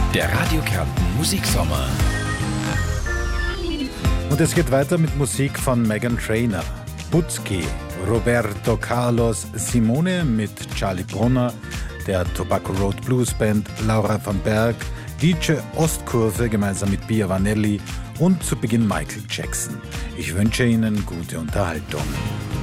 Der Radio Kärnten Musiksommer. Und es geht weiter mit Musik von Meghan Trainor, Butzke, Roberto Carlos, Simone mit Charlie Brunner, der Tobacco Road Blues Band, Laura van Berg, DJ Ostkurve gemeinsam mit Pia Vanelli und zu Beginn Michael Jackson. Ich wünsche Ihnen gute Unterhaltung.